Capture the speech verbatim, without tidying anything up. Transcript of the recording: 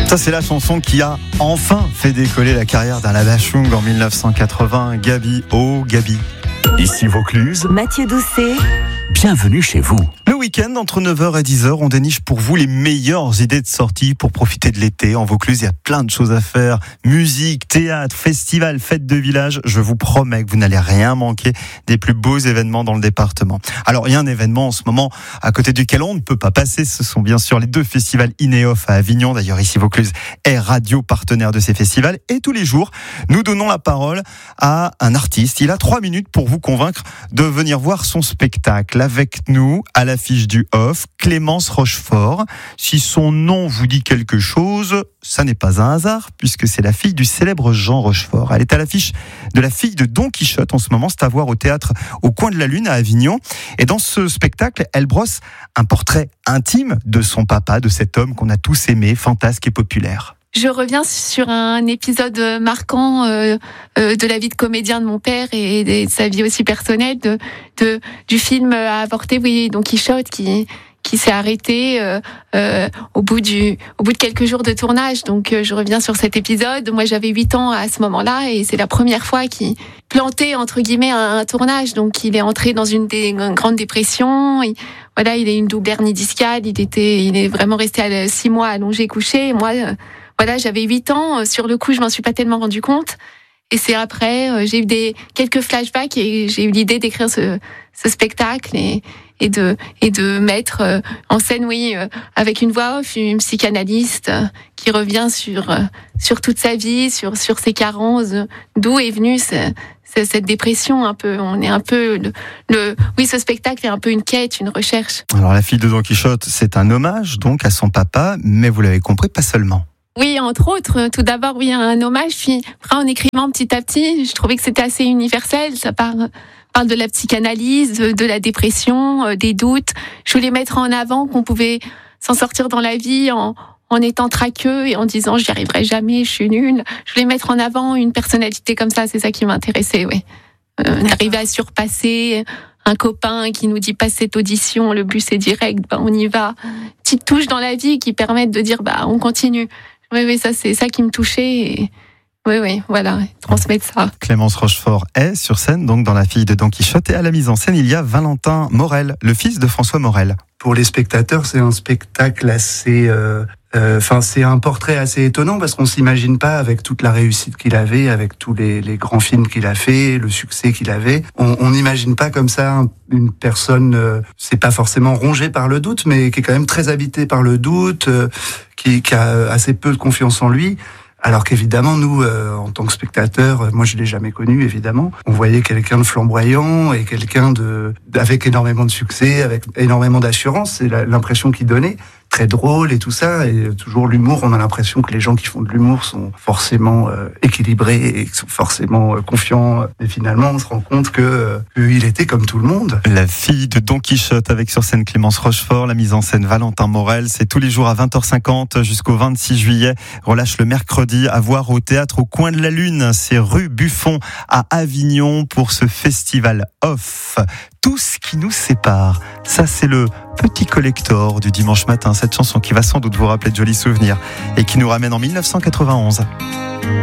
Ça, c'est la chanson qui a enfin fait décoller la carrière d'Alain Bachung en dix-neuf cent quatre-vingts. Gabi, oh Gabi. Ici Vaucluse. Mathieu Doucet. Bienvenue chez vous. Le week-end, entre neuf heures et dix heures, on déniche pour vous les meilleures idées de sortie pour profiter de l'été. En Vaucluse, il y a plein de choses à faire. Musique, théâtre, festival, fête de village. Je vous promets que vous n'allez rien manquer des plus beaux événements dans le département. Alors, il y a un événement en ce moment à côté duquel on ne peut pas passer. Ce sont bien sûr les deux festivals Ineof à Avignon. D'ailleurs, ici, Vaucluse est radio partenaire de ces festivals. Et tous les jours, nous donnons la parole à un artiste. Il a trois minutes pour vous convaincre de venir voir son spectacle. Avec nous, à l'affiche du off, Clémence Rochefort. Si son nom vous dit quelque chose, ça n'est pas un hasard, puisque c'est la fille du célèbre Jean Rochefort. Elle est à l'affiche de La fille de Don Quichotte en ce moment. C'est à voir au théâtre Au Coin de la Lune à Avignon. Et dans ce spectacle, elle brosse un portrait intime de son papa, de cet homme qu'on a tous aimé, fantasque et populaire. Je reviens sur un épisode marquant euh, euh, de la vie de comédien de mon père et de sa vie aussi personnelle, de, de du film à avorter, oui, Don Quichotte, qui qui s'est arrêté euh, euh, au bout du au bout de quelques jours de tournage. Donc euh, je reviens sur cet épisode. Moi, j'avais huit ans à ce moment-là et c'est la première fois qu'il plantait entre guillemets un, un tournage. Donc il est entré dans une, dé, une grande dépression. Il, voilà, il a une double hernie discale. Il était il est vraiment resté à six mois allongé couché. Et moi euh, Voilà, j'avais huit ans. Sur le coup, je m'en suis pas tellement rendu compte. Et c'est après, euh, j'ai eu des quelques flashbacks et j'ai eu l'idée d'écrire ce, ce spectacle et, et de et de mettre euh, en scène, oui, euh, avec une voix off, une psychanalyste euh, qui revient sur euh, sur toute sa vie, sur sur ses carences, euh, d'où est venue ce, ce, cette dépression un peu. On est un peu le, le oui, ce spectacle est un peu une quête, une recherche. Alors, La fille de Don Quichotte, c'est un hommage donc à son papa, mais vous l'avez compris, pas seulement. Oui, entre autres, tout d'abord, oui, un hommage. Puis après, en écrivant petit à petit, je trouvais que c'était assez universel. Ça parle, parle de la psychanalyse, de la dépression, des doutes. Je voulais mettre en avant qu'on pouvait s'en sortir dans la vie en, en étant traqueux et en disant j'y arriverai jamais, je suis nulle. Je voulais mettre en avant une personnalité comme ça. C'est ça qui m'intéressait, oui. Euh, d'arriver à surpasser un copain qui nous dit passe cette audition, le bus est direct, ben on y va. Petite touche dans la vie qui permettent de dire bah on continue. Oui, oui, ça, c'est ça qui me touchait. Et... Oui, oui, voilà, transmettre ça. Clémence Rochefort est sur scène, donc dans La fille de Don Quichotte. Et à la mise en scène, il y a Valentin Morel, le fils de François Morel. Pour les spectateurs, c'est un spectacle assez... Euh, euh, enfin, c'est un portrait assez étonnant parce qu'on s'imagine pas avec toute la réussite qu'il avait, avec tous les, les grands films qu'il a fait, le succès qu'il avait. On n'imagine pas comme ça une personne, euh, c'est pas forcément rongée par le doute, mais qui est quand même très habitée par le doute, euh, qui, qui a assez peu de confiance en lui. Alors qu'évidemment, nous, euh, en tant que spectateurs, euh, moi je l'ai jamais connu, évidemment. On voyait quelqu'un de flamboyant et quelqu'un de avec énormément de succès, avec énormément d'assurance. C'est la, l'impression qu'il donnait. Très drôle et tout ça, et toujours l'humour, on a l'impression que les gens qui font de l'humour sont forcément euh, équilibrés et sont forcément euh, confiants, mais finalement on se rend compte que euh, qu'il était comme tout le monde. La fille de Don Quichotte avec sur scène Clémence Rochefort, la mise en scène Valentin Morel, c'est tous les jours à vingt heures cinquante jusqu'au vingt-six juillet, relâche le mercredi, à voir au théâtre Au Coin de la Lune, c'est rue Buffon à Avignon pour ce festival off. Tout ce qui nous sépare, ça c'est le petit collector du dimanche matin, cette chanson qui va sans doute vous rappeler de jolis souvenirs et qui nous ramène en dix-neuf cent quatre-vingt-onze.